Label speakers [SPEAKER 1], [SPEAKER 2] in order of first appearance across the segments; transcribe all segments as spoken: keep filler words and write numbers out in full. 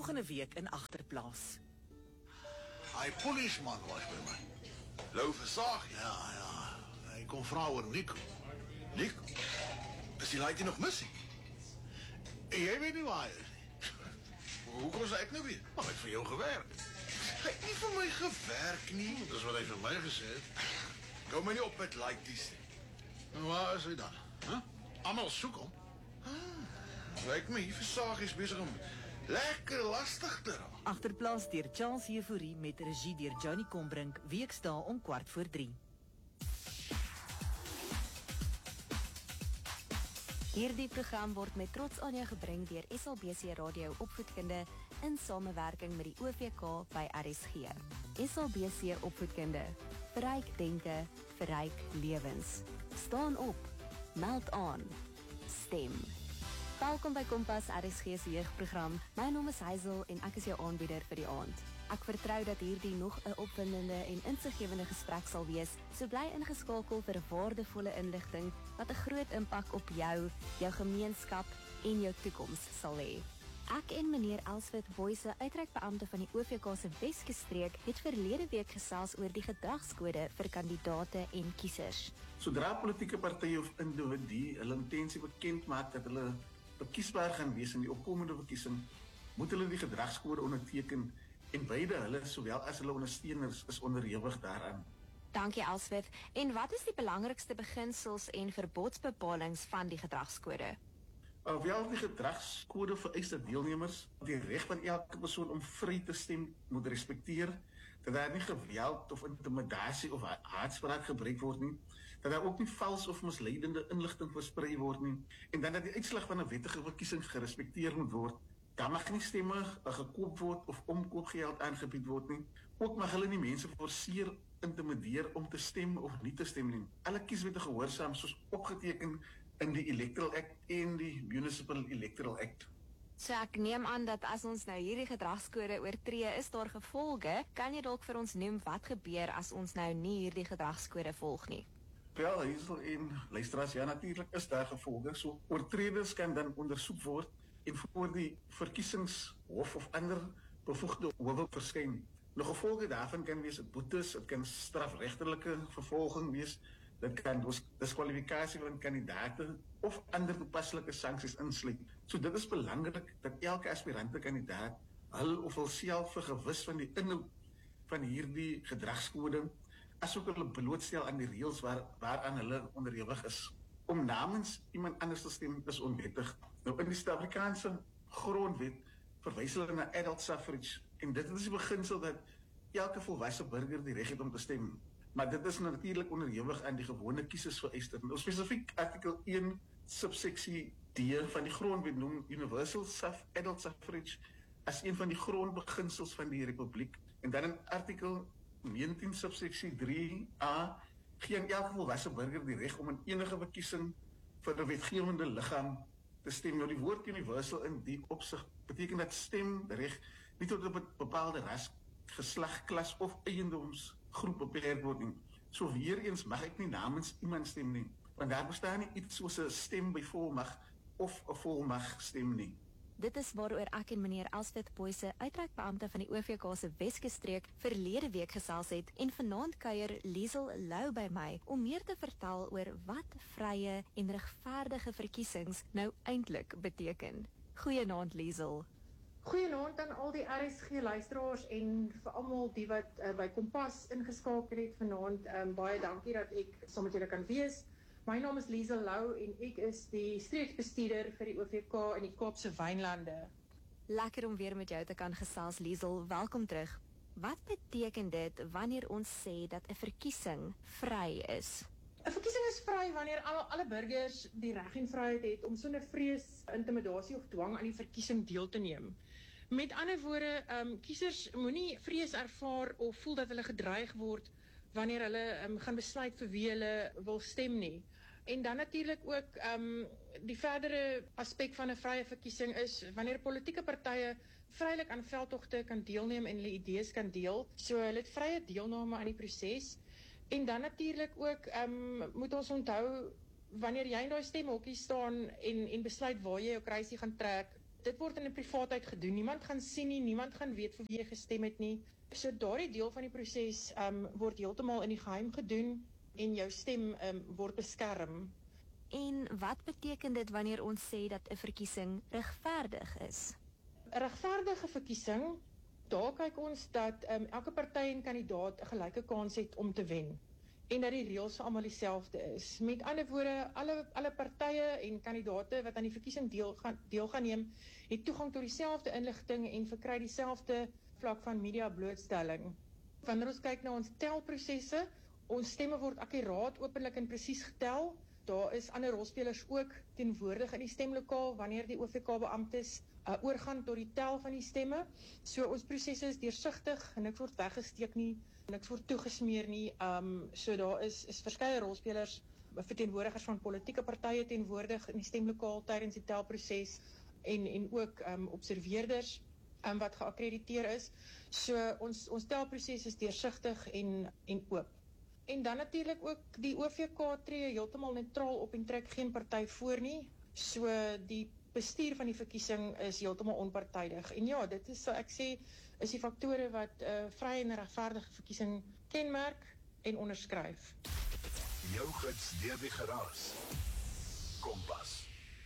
[SPEAKER 1] volgende week in Agterplaas.
[SPEAKER 2] Hy polisman was by my. Lou Versaag. Ja, ja. Hy kom vra oor Nico. Nico? Is die laaitjie nog mis? En jy weet nie waar hy is nie. Hoe kom sy ek nou weer? Maar hy het vir jou gewerk. Hy het nie vir my gewerk nie. Dis wat hy vir my gesê het. Gou my nie op met laaitjies nie. En waar is hy dan? Huh? Almal soek hom. Ah, lyk my, hier Versaag is besig om lekker lastig te raak.
[SPEAKER 1] Agterplaas deur Charles Euphorie met regie deur Johnny Combrink, weksdae om kwart voor drie.
[SPEAKER 3] Hierdie program word met trots aan jou gebring deur S A B C Radio Opvoedkunde in samewerking met die O V K by R S G. S A B C Opvoedkunde. Verryk denke, verryk lewens. Staan op, meld aan, stem. Welkom by Kompas, R S G se jeugprogram. My naam is Hazel en ek is jou aanbieder vir die aand. Ek vertrou dat hierdie nog 'n opwindende en insiggewende gesprek sal wees, so bly ingeskakel vir waardevolle inligting wat 'n groot impak op jou, jou gemeenskap en jou toekoms sal hê. Ek en meneer Elsfit Boyse, uitreikbeampte van die O V K se Weskusstreek, het verlede week gesels oor die gedragskode vir kandidate en kiesers.
[SPEAKER 4] Sodra politieke partye of individu hulle intensie bekend maak dat hulle verkiesbaar gaan wees in die opkomende verkiesing, moet hulle die gedragskode onderteken en beide hulle, sowel as hulle ondersteuners, is onderhewig daaraan.
[SPEAKER 3] Dankie Elsfit. En wat is die belangrikste beginsels en verbodsbepalings van die gedragskode?
[SPEAKER 4] Alhoewel die gedragskode vereis dat deelnemers die reg van elke persoon om vry te stem moet respekteer, dat daar nie geweld of intimidasie of haatspraak gebruik word nie, dat daar ook nie vals of misleidende inligting versprei word nie, en dan dat die uitslag van 'n wettige verkiesing gerespekteer moet word. Daar mag nie stemme gekoop word of omkoopgeld aangebied word nie. Ook mag hulle nie mense forceer, intimideer om te stem of nie te stem nie. Alle kieswette gehoorsaam soos opgeteken in die Electoral Act en die Municipal Electoral Act.
[SPEAKER 3] So ek neem aan dat as ons nou hierdie gedragskode oortree, is daar gevolge. Kan jy dalk vir ons noem wat gebeur as ons nou nie hierdie gedragskode volg nie?
[SPEAKER 4] Wel, Hazel en luisteraars, ja, natuurlik is daar gevolge. So oortreders kan dan ondersoek word en voor die verkiesingshof of ander bevoegde howe verskyn. Nog gevolge daarvan kan wees boetes, dit kan strafregtelike vervolging wees, dit kan diskwalifikasie van kandidaate of ander toepaslike sanksies insluit. So dit is belangrik dat elke aspirante kandidaat hul of hulself vergewis van die inhoud van hierdie gedragskode, asook hulle blootstel aan die reëls waar, waaraan hulle onderhewig is. Om namens iemand anders te stem is onwettig. Nou in die Suid-Afrikaanse grondwet verwys hulle na adult suffrage, en dit is die beginsel dat elke volwasse burger die reg het om te stem. Maar dit is natuurlik onderhewig aan die gewone kiesersvereistes. Nou spesifiek artikel een subseksie D van die grondwet noem universal suff, adult suffrage as een van die grondbeginsels van die republiek. En dan in artikel negentien subseksie drie A gee aan elke volwasse burger die reg om in enige verkiesing vir 'n wetgewende liggaam te stem. Nou die woord universal in die opsig beteken dat stemreg nie tot 'n bepaalde ras, geslag, klas of eiendomsgroep beperk word nie. So weer eens mag ek nie namens iemand stem nie, want daar bestaan nie iets soos 'n stem by volmag of 'n volmag stem nie.
[SPEAKER 3] Dit is waaroor ek en meneer Elsfit Boyse, uitreikbeampte van die O V K se Weskusstreek, verlede week gesels het, en vanaand kuier Liesel Lou by my om meer te vertel oor wat vrye en regverdige verkiesings nou eintlik beteken. Goeienaand Liesel.
[SPEAKER 5] Goeienaand aan al die R S G luisteraars en vir almal die wat uh, by Kompas ingeskakel het vanaand. Um, baie dankie dat ek saam met julle kan wees. My naam is Liesel Lou en ek is die streeksbestuurder vir die O V K in die Kaapse Wynlande.
[SPEAKER 3] Lekker om weer met jou te kan gesels, Liesel. Welkom terug. Wat beteken dit wanneer ons sê dat 'n verkiesing vry is?
[SPEAKER 5] 'n Verkiesing is vry wanneer alle, alle burgers die reg en vryheid het om sonder vrees, intimidasie of dwang aan die verkiesing deel te neem. Met ander woorde, um, kiesers moenie vrees ervaar of voel dat hulle gedreig word wanneer hulle um, gaan besluit vir wie hulle wil stem nie. En dan natuurlik ook um, die verdere aspek van 'n vrye verkiesing is wanneer politieke partye vrylik aan veldtogte kan deelneem en hulle idees kan deel. So hulle het vrye deelname aan die proses. En dan natuurlik ook um, moet ons onthou wanneer jy in daai stemhokkie staan en en besluit waar jy jou kruisie gaan trek, dit word in 'n privaatheid gedoen. Niemand gaan sien nie, niemand gaan weet vir wie jy gestem het nie. So daardie deel van die proses um, word heeltemal in die geheim gedoen en jou stem um, word beskerm.
[SPEAKER 3] En wat beteken dit wanneer ons sê dat 'n verkiesing regverdig is?
[SPEAKER 5] 'n Regverdige verkiesing, daar kyk ons dat um, elke party en kandidaat 'n gelyke kans het om te wen en dat die reëls vir almal dieselfde is. Met ander woorde, alle alle partye en kandidaate wat aan die verkiesing deel gaan deel gaan neem, het toegang tot dieselfde inligting en verkry dieselfde vlak van media blootstelling. Wanneer ons kyk na ons telprosesse, ons stemme word akkuraat, openlik en presies getel. Daar is ander rolspelers ook teenwoordig in die stemlokaal wanneer die O V K-beamptes uh, oorgaan tot die tel van die stemme. So ons prosesse is deursigtig, niks word weggesteek nie, niks word toegesmeer nie. Um, so daar is, is verskeie rolspelers, verteenwoordigers van politieke partye teenwoordig in die stemlokaal tydens die telproses en, en ook um, observeerders um, wat geakkrediteer is. So ons, ons telproses is deursigtig en, en oop. En dan natuurlik ook die O V K tree heeltemal neutraal op en trek geen party voor nie. So die bestuur van die verkiesing is heeltemal onpartydig. En ja, dit is, ek sê, is die faktore wat 'n uh, vrye en regverdige verkiesing kenmerk en onderskryf.
[SPEAKER 6] Jou gids deur die geraas. Kompas.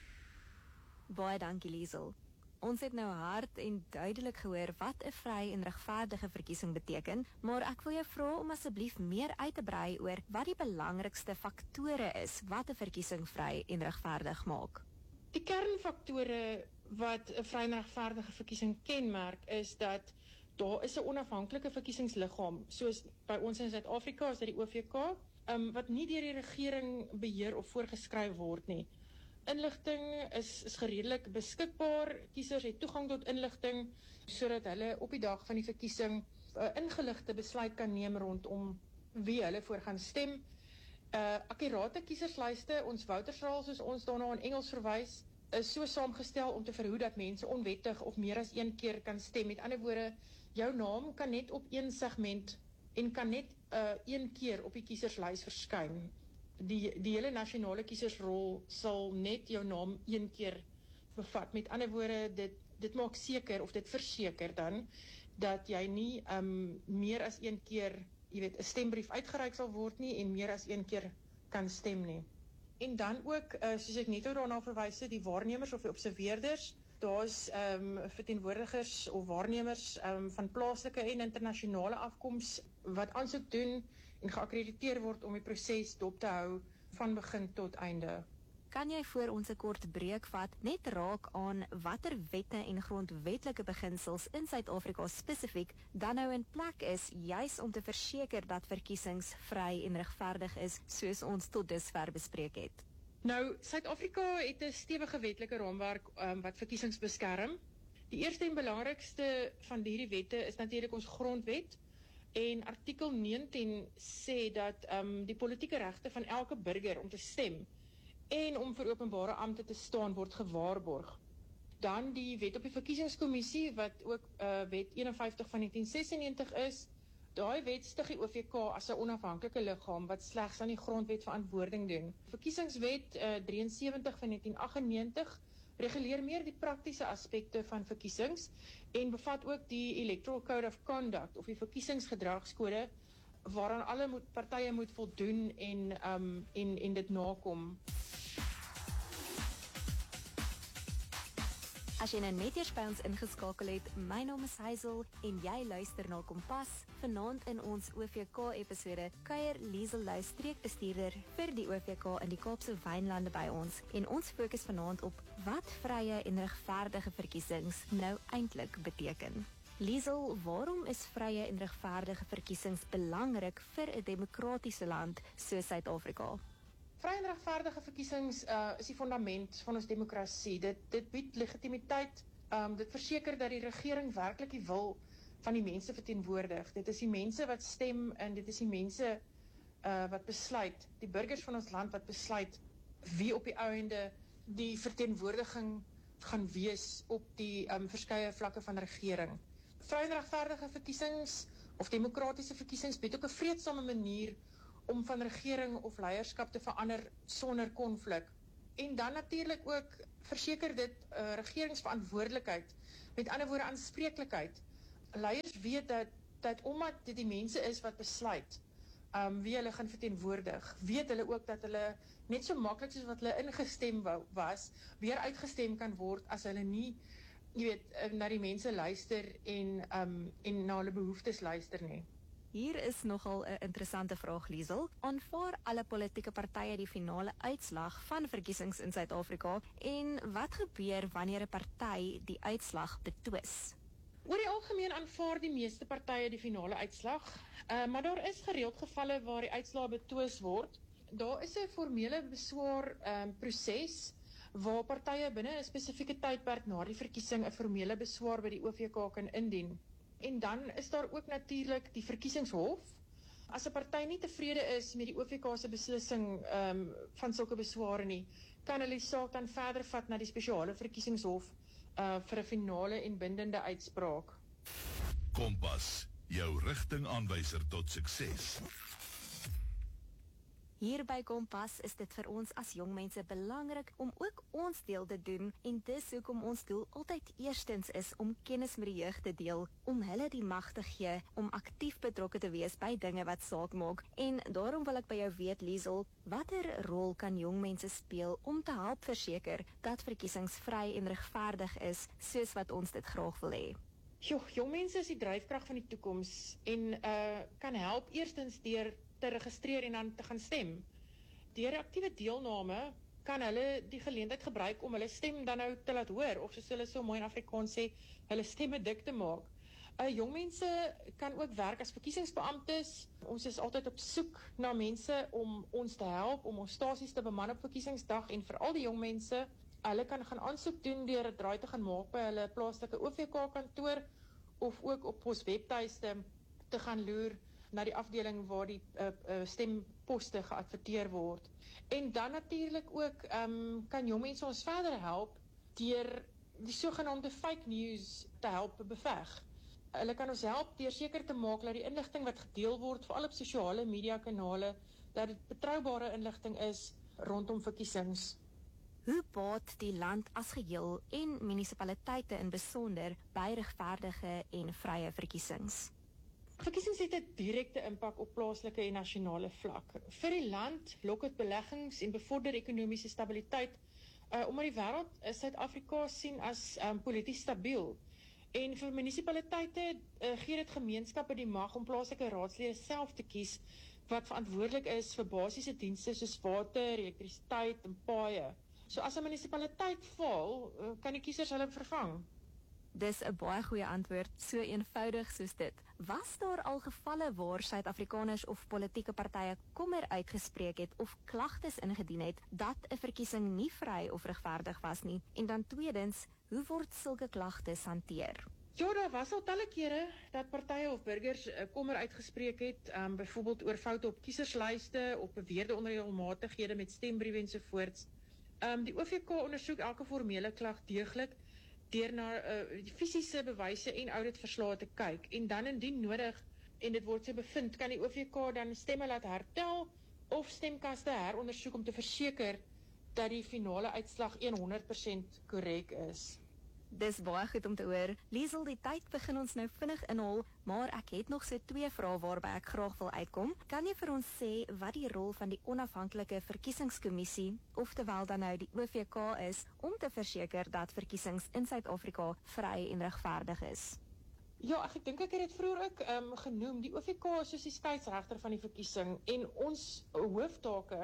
[SPEAKER 3] Baie dankie, Liesel. Ons het nou hard en duidelik gehoor wat 'n vry en regverdige verkiesing beteken, maar ek wil jou vra om asseblief meer uit te brei oor wat die belangrikste faktore is wat 'n verkiesing vry en regverdig maak.
[SPEAKER 5] Die kernfaktore wat 'n vry en regverdige verkiesing kenmerk is dat daar is 'n onafhanklike verkiesingsliggaam, soos by ons in Suid-Afrika is dit die O V K, um, wat nie deur die regering beheer of voorgeskryf word nie. Inligting is, is geredelik beskikbaar, kiesers het toegang tot inligting, sodat hulle op die dag van die verkiesing 'n uh, ingeligte besluit kan neem rondom wie hulle voor gaan stem. Uh, akkurate kieserslyste, ons voutersraal soos ons daarna in Engels verwys, is so saamgestel om te verhoed dat mense onwettig of meer as een keer kan stem. Met ander woorde, jou naam kan net op een segment en kan net uh, een keer op die kieserslys verskyn. Die, die hele nasionale kiesersrol sal net jou naam een keer bevat. Met ander woorde, dit, dit maak seker, of dit verseker dan, dat jy nie um, meer as een keer, jy weet, 'n stembrief uitgereik sal word nie en meer as een keer kan stem nie. En dan ook, uh, soos ek net daarna verwys het, die waarnemers of die observeerders, daar's um, verteenwoordigers of waarnemers um, van plaaslike en internasionale afkoms wat aansoek doen en geakkrediteer word om die proses dop te hou van begin tot einde.
[SPEAKER 3] Kan jy voor ons 'n kort breek vat, net raak aan watter wette en grondwetlike beginsels in Suid-Afrika spesifiek dan nou in plek is, juis om te verseker dat verkiesings vry en regverdig is, soos ons tot dusver bespreek het?
[SPEAKER 5] Nou, Suid-Afrika het 'n stewige wetlike raamwerk um, wat verkiesings beskerm. Die eerste en belangrikste van hierdie wette is natuurlik ons grondwet. En artikel negentien sê dat um, die politieke regte van elke burger om te stem en om vir openbare ampte te staan word gewaarborg. Dan die wet op die verkiesingskommissie wat ook uh, wet een en vyftig van negentien sesennegentig is. Daai wet stig die O V K as 'n onafhanklike liggaam wat slegs aan die grondwet verantwoording doen. Verkiesingswet uh, drieënsewentig van negentien aggennegentig reguleer meer die praktiese aspekte van verkiesings en bevat ook die Electoral Code of Conduct of die verkiesingsgedragskode waaraan alle moet, partye moet voldoen en, um, en, en dit nakom.
[SPEAKER 3] As jy nou net eers by ons ingeskakel het, my naam is Hazel en jy luister na Kompas. Vanaand in ons O V K-episode kuier Liesel Lou, streekbestuurder vir die O V K in die Kaapse Wynlande by ons en ons fokus vanaand op wat vrye en regverdige verkiesings nou eintlik beteken. Liesel, waarom is vrye en regverdige verkiesings belangrik vir 'n demokratiese land soos Suid-Afrika?
[SPEAKER 5] Vrye en regverdige verkiesings uh, is die fundament van ons demokrasie. Dit, dit bied legitimiteit, um, dit verseker dat die regering werklik die wil van die mense verteenwoordig. Dit is die mense wat stem en dit is die mense uh, wat besluit, die burgers van ons land wat besluit wie op die einde die verteenwoordiging gaan wees op die um, verskeie vlakke van regering. Vrye en regverdige verkiesings of demokratiese verkiesings bied ook 'n vreedsame manier om van regering of leierskap te verander sonder konflik En dan natuurlik ook verseker dit uh, regeringsverantwoordelikheid, met ander woorde aanspreeklikheid. Leiers weet dat, dat omdat dit die mense is wat besluit, um, wie hulle gaan verteenwoordig, weet hulle ook dat hulle net so maklik soos wat hulle ingestem wou, was, weer uitgestem kan word as hulle nie, jy weet, na die mense luister en, um, en na hulle behoeftes luister nie.
[SPEAKER 3] Hier is nogal 'n interessante vraag, Liesel. Aanvaar alle politieke partye die finale uitslag van verkiesings in Suid-Afrika en wat gebeur wanneer 'n party die uitslag betwis?
[SPEAKER 5] Oor die algemeen aanvaar die meeste partye die finale uitslag, uh, maar daar is gereeld gevalle waar die uitslag betwis word. Daar is 'n formele beswaar um, proses waar partye binne 'n spesifieke tydperk na die verkiesing 'n formele beswaar by die O V K kan indien. En dan is daar ook natuurlik die verkiesingshof. As 'n party nie tevrede is met die O V K se beslissing um, van sulke besware nie, kan hulle die saak dan verder vat na die spesiale verkiesingshof uh, vir 'n finale en bindende uitspraak.
[SPEAKER 6] Kompas, jou rigtingaanwyser tot sukses.
[SPEAKER 3] Hier by Kompas is dit vir ons as jong mense belangrik om ook ons deel te doen en dis hoekom ons doel altyd eerstens is om kennis met die jeug te deel, om hulle die mag te gee om aktief betrokke te wees by dinge wat saak maak. En daarom wil ek by jou weet, Liesel, watter rol kan jong mense speel om te help verseker dat verkiesings vry en regverdig is soos wat ons dit graag wil hê?
[SPEAKER 5] Joh, jong mense is die dryfkrag van die toekoms en uh, kan help eerstens deur te registreer en dan te gaan stem. Deur aktiewe deelname kan hulle die geleentheid gebruik om hulle stem dan nou te laat hoor, of soos hulle so mooi in Afrikaans sê, hulle stemme dik te maak. Uh, jong mense kan ook werk as verkiesingsbeamptes. Ons is altyd op soek na mense om ons te help, om ons stasies te beman op verkiesingsdag, en vir al die jong mense, hulle kan gaan aansoek doen deur 'n draai te gaan maak by hulle plaaslike O V K kantoor, of ook op ons webtuiste te gaan loer na die afdeling waar die uh, uh, stemposte geadverteer word. En dan natuurlik ook um, kan jong mense ons verder help deur die sogenaamde fake news te help beveg. Hulle kan ons help deur seker te maak dat die inligting wat gedeel word, veral op sosiale media kanale, dat dit betroubare inligting is rondom verkiesings.
[SPEAKER 3] Hoe baat die land as geheel en munisipaliteite in besonder by regverdige en vrye verkiesings?
[SPEAKER 5] Verkiesings het 'n direkte impak op plaaslike en nasionale vlak. Vir die land lok dit beleggings en bevorder ekonomiese stabiliteit, uh, omdat die wêreld Suid-Afrika sien as um, polities stabiel. En vir munisipaliteite uh, gee dit gemeenskappe die mag om plaaslike raadslede self te kies wat verantwoordelik is vir basiese dienste soos water, elektrisiteit en paaie. So as 'n munisipaliteit faal, uh, kan die kiesers hulle vervang.
[SPEAKER 3] Dis 'n baie goeie antwoord, so eenvoudig soos dit. Was daar al gevalle waar Suid-Afrikaners of politieke partye kommer uitgespreek het of klagtes ingedien het dat 'n verkiesing nie vry of regverdig was nie? En dan tweedens, hoe word sulke klagtes hanteer?
[SPEAKER 5] Ja, daar was al talle kere dat partye of burgers uh, kommer uitgespreek het, um, byvoorbeeld oor foute op kieserslyste, op beweerde onreëlmatighede met stembriewe ensovoorts. Um, die O V K ondersoek elke formele klag deeglik deur na uh, fisiese bewyse en auditverslae te kyk, en dan indien nodig en dit word so bevind, kan die O V K dan stemme laat hertel of stemkaste herondersoek om te verseker dat die finale uitslag honderd persent korrek is.
[SPEAKER 3] Dis baie goed om te hoor. Liesel, die tyd begin ons nou vinnig inhaal, maar ek het nog so twee vrae waarby ek graag wil uitkom. Kan jy vir ons sê wat die rol van die onafhanklike verkiesingskommissie, oftewel dan nou die O V K is, om te verseker dat verkiesings in Suid-Afrika vry en regverdig is?
[SPEAKER 5] Ja, ek dink ek het dit vroeër ook um, genoem. Die O V K is soos die skeieregter van die verkiesing, en ons hooftake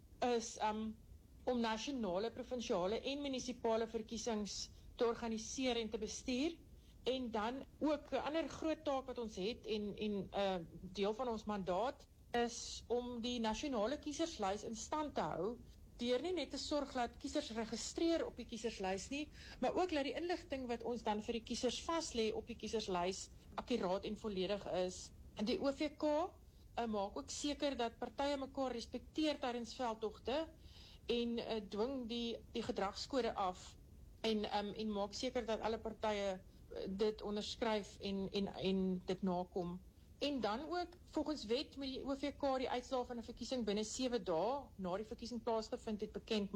[SPEAKER 5] is um, om nasionale, provinsiale en munisipale verkiesings te organiseer en te bestuur, en dan ook 'n ander groot taak wat ons het en en 'n uh, deel van ons mandaat is om die nasionale kieserslys in stand te hou, deur nie net te sorg dat kiesers registreer op die kieserslys nie, maar ook dat die inligting wat ons dan vir die kiesers vaslê op die kieserslys akkuraat en volledig is. En die O V K uh, maak ook seker dat partye mekaar respekteer tydens veldtogte en uh, dwing die die gedragskode af. En, um, en maak seker dat alle partye dit onderskryf en, en, en dit nakom. En dan ook, volgens wet met die O V K die uitslae van 'n verkiesing binne sewe dae na die verkiesing plaasgevind het bekend maak.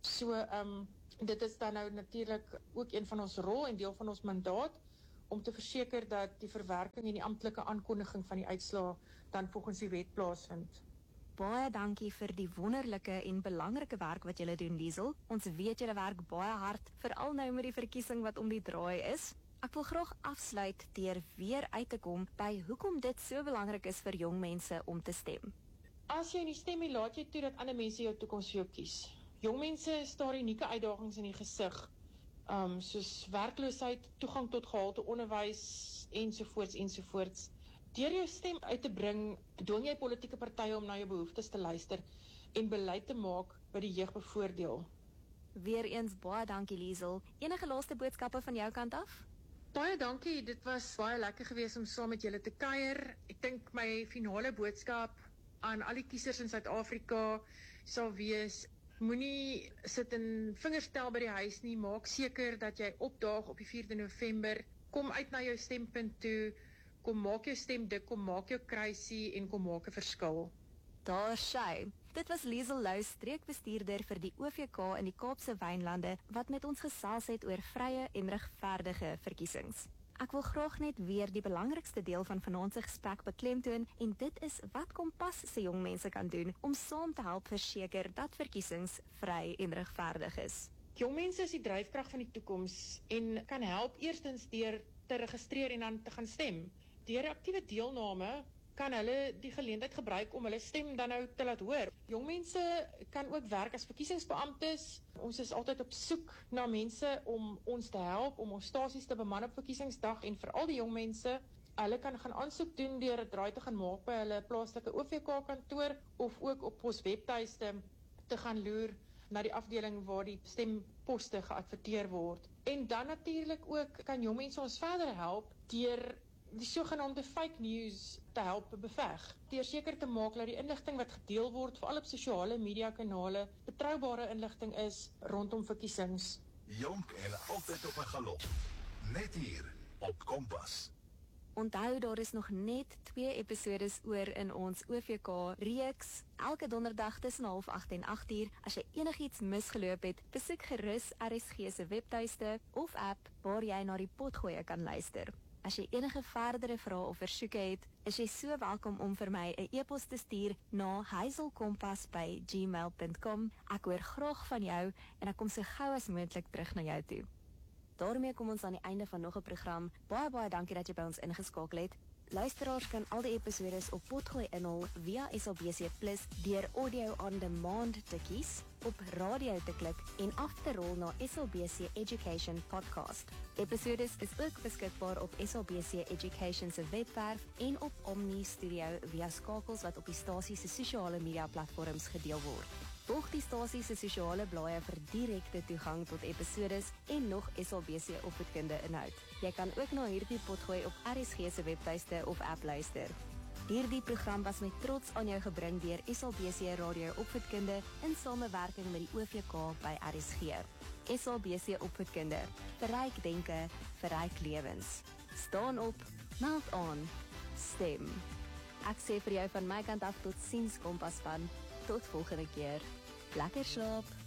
[SPEAKER 5] So, um, dit is dan nou natuurlik ook een van ons rol en deel van ons mandaat, om te verseker dat die verwerking en die amptelike aankondiging van die uitslae dan volgens die wet plaasvind.
[SPEAKER 3] Baie dankie vir die wonderlike en belangrike werk wat julle doen, Liesel. Ons weet julle werk baie hard, veral nou met die verkiesing wat om die draai is. Ek wil graag afsluit deur weer uit te kom by hoekom dit so belangrik is vir jong mense om te stem.
[SPEAKER 5] As jy nie stem nie, laat jy toe dat ander mense jou toekoms vir jou kies. Jong mense staar unieke uitdagings in die gesig, um, soos werkloosheid, toegang tot gehalte onderwys, ensovoorts, ensovoorts. Deur jou stem uit te bring, dwing jy politieke partye om na jou behoeftes te luister en beleid te maak wat die jeug bevoordeel.
[SPEAKER 3] Weereens baie dankie, Liesel. Enige laaste boodskappe van jou kant af?
[SPEAKER 5] Baie dankie, dit was baie lekker geweest om saam met julle te kuier. Ek dink my finale boodskap aan al die kiesers in Suid-Afrika sal wees, moenie sit en vingers tel by die huis nie, maak seker dat jy opdaag op die vierde November, kom uit na jou stempunt toe, kom maak jou stem dik, kom maak jou kruisie en kom maak 'n verskil.
[SPEAKER 3] Daar sy. Dit was Liesel Lou, streekbestuurder vir die O V K in die Kaapse Wynlande, wat met ons gesels het oor vrye en regverdige verkiesings. Ek wil graag net weer die belangrikste deel van vanaand se gesprek beklemtoon, en dit is wat Kompas se jong mense kan doen om saam te help verseker dat verkiesings vry en regverdig is.
[SPEAKER 5] Jong mense is die dryfkrag van die toekoms en kan help eerstens deur te registreer en dan te gaan stem. Deur aktiewe deelname kan hulle die geleentheid gebruik om hulle stem dan nou te laat hoor. Jong mense kan ook werk as verkiesingsbeamptes. Ons is altyd op soek na mense om ons te help, om ons stasies te beman op verkiesingsdag, en veral die jong mense, hulle kan gaan aansoek doen deur 'n draai te gaan maak by hulle plaaslike O V K kantoor of ook op ons webtuiste te gaan loer na die afdeling waar die stemposte geadverteer word. En dan natuurlik ook kan jong mense ons verder help deur die sogenaamde fake news te help beveg. Deur seker te maak dat die inligting wat gedeel word, veral op sosiale media kanale, betroubare inligting is rondom verkiesings.
[SPEAKER 6] Jonk en altyd op 'n galop. Net hier op Kompas.
[SPEAKER 3] Onthou, daar is nog net twee episodes oor in ons O V K reeks, elke donderdag tussen half agt en agt uur. As jy enigiets misgeloop het, besoek gerus R S G se webtuiste of app waar jy na die potgoeie kan luister. As jy enige verdere vrae of versoeke het, is jy so welkom om vir my 'n e-pos te stuur na hazelkompas by gmail punt com. Ek hoor graag van jou en ek kom so gou as moontlik terug na jou toe. Daarmee kom ons aan die einde van nog 'n program. Baie baie dankie dat jy by ons ingeskakel het. Luisteraars kan al die episodes op Potgooi inhal via S A B C Plus deur audio on demand te kies, op radio te klik en af te rol na S A B C Education Podcast. Episodes is ook beskikbaar op S A B C Education se webwerf en op Omni Studio via skakels wat op die stasie se sosiale media platforms gedeel word. Volg die stasie se sosiale blaaie vir direkte toegang tot episodes en nog S A B C opvoedkunde inhoud. Jy kan ook na hierdie potgooi op R S G se webtuiste of app luister. Hierdie program was met trots aan jou gebring deur S A B C Radio Opvoedkunde in samewerking met die O V K by R S G. S A B C Opvoedkunde, verryk denke, verryk lewens. Staan op, meld aan, stem. Ek sê vir jou van my kant af tot siens Kompas van. Tot volgende keer. Lekker slaap.